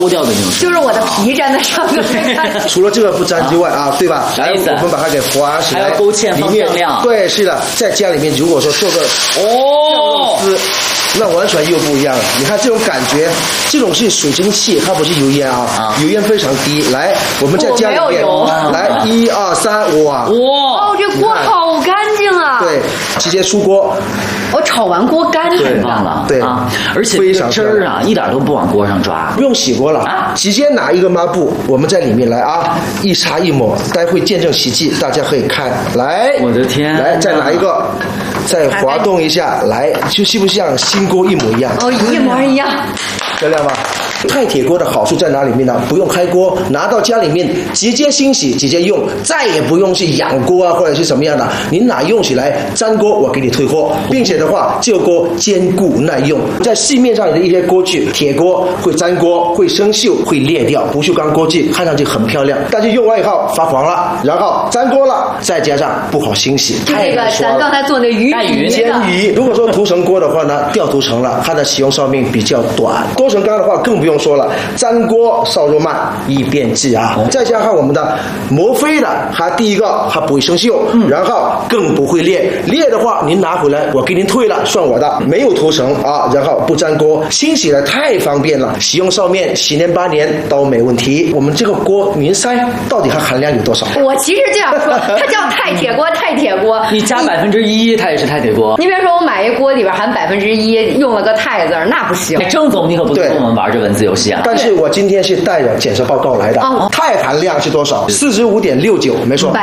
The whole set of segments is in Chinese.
剥掉的那种， 就是我的皮粘在上面。 除了这个不粘之外啊，对吧？来，我们把它给划起来， 还要勾芡放酱料。 对，是的，在家里面如果说做个肉丝，那完全又不一样了。你看这种感觉，这种是水蒸气，它不是油烟啊，油烟非常低。来，我们在家里面，来1、2、3，哇！ 哦，这锅好干净啊！ 对，直接出锅。 我炒完锅干太棒了， 对啊，而且这个汁儿啊，一点都不往锅上抓， 不用洗锅了，直接拿一个抹布，我们在里面来啊，一擦一抹，待会见证奇迹，大家可以看。来， 我的天， 来再拿一个，再滑动一下，来，就是不是像新锅一模一样？ 哦，一模一样， 漂亮吧？钛铁锅的好处在哪里面呢？不用开锅，拿到家里面直接清洗，直接用，再也不用去养锅啊，或者是什么样的。您哪用起来粘锅，我给你退货，并且的话，这个锅坚固耐用。在市面上的一些锅具，铁锅会粘锅，会生锈，会裂掉。不锈钢锅具看上去很漂亮，但是用完以后发黄了，然后粘锅了，再加上不好清洗。 就那个咱刚才做那鱼煎鱼，如果说涂层锅的话呢，掉涂层了，它的使用寿命比较短。多层缸的话更不用说了，粘锅烧肉慢，易变质啊。再加上我们的磨飞的，它第一个它不会生锈，然后更不会裂。裂的话，您拿回来我给您退了，算我的。没有涂层啊，然后不粘锅，清洗的太方便了，使用寿命10年8年都没问题。我们这个锅您猜到底它含量有多少？ 我其实这样说，它叫钛铁锅，钛铁锅， 你加1%，它也是钛铁锅。 你别说我买一锅里边含1%，用了个钛字，那不行。 郑总，你可不跟我们玩这文字游戏啊！ 但是我今天是带着检测报告来的，钛含量是多少？45.69，没错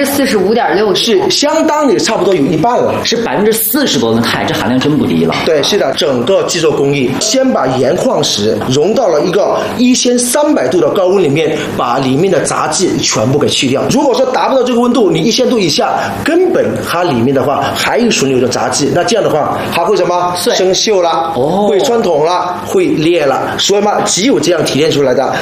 ，45.6 是相当于差不多有一半了， 是40%多的钛，这含量真不低了。 对，是的，整个制作工艺，先把盐矿石融到了一个1300度的高温里面，把里面的杂质全部给去掉。如果说达不到这个温度，你1000度以下，根本它里面的话还有存留着杂质，那这样的话它会什么？生锈了，会穿孔了，会裂了。所以嘛，只有这样提炼出来的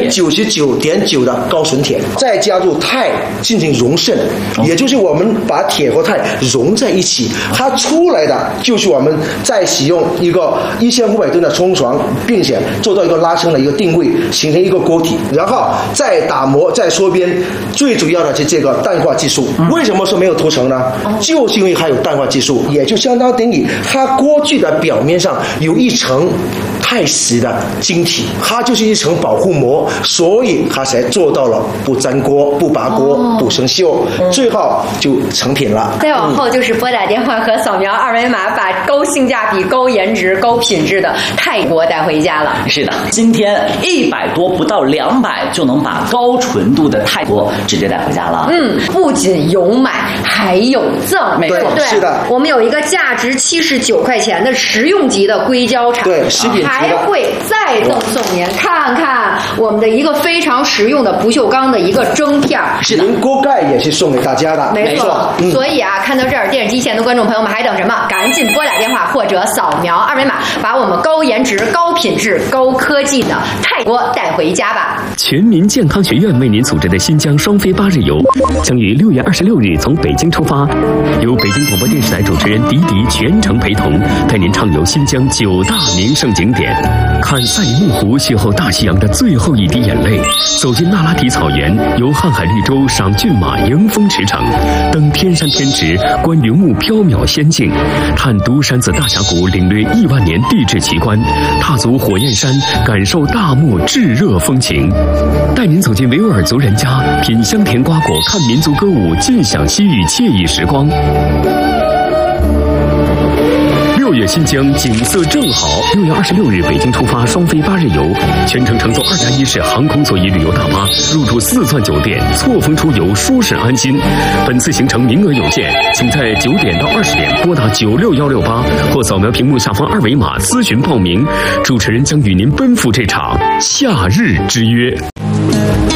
99.9%的高纯铁，再加入钛进行熔渗，也就是我们把铁和钛融在一起，它出来的就是我们再使用一个1500吨的冲床，并且做到一个拉伸的一个定位，形成一个锅体，然后再打磨再缩边。最主要的是这个淡化技术。为什么说没有涂层呢？就是因为它有淡化技术，也就相当于它锅具的表面上有一层钛石的晶体，它就是一层保护膜，所以它才做到了不粘锅、不拔锅、不生锈，最后就成品了。 再往后就是拨打电话和扫描2维码，把高性价比、高颜值、高品质的钛锅带回家了。 是的，今天100多不到200就能把高纯度的钛锅直接带回家了。 不仅有买，还有赠。 没错， 对， 是的。 我们有一个价值79块钱的实用级的硅胶铲， 对，食品级的， 还会再赠送您看看我们的一个非常实用的不锈钢的一个蒸片。 是的，锅盖也是送给大家的。 没错。所以啊，看到这儿，电视机前的观众朋友们还等什么？赶紧拨打电话或者扫描2维码，把我们高颜值、高品质、高科技的钛锅带回家吧。 全民健康学院为您组织的新疆双飞8日游，将于6月26日从北京出发，由北京广播电视台主持人迪迪全程陪同，带您畅游新疆9大名胜景点，看赛里木湖邂逅大西洋的最后一滴眼泪，走进那拉提草原，游瀚海绿洲，赏骏马迎风驰骋，登天山天池，观云雾缥缈仙境，探独山子大峡谷，领略亿万年地质奇观，踏足火焰山，感受大漠炙热风情，带您走进维吾尔族人家，品香甜瓜果，看民族歌舞，尽享西域惬意时光。6月新疆景色正好，6月26日北京出发双飞8日游，全程乘坐2+1式航空座椅旅游大巴，入住4钻酒店，错峰出游，舒适安心。本次行程名额有限，请在9点到20点拨打96168或扫描屏幕下方2维码咨询报名。主持人将与您奔赴这场夏日之约。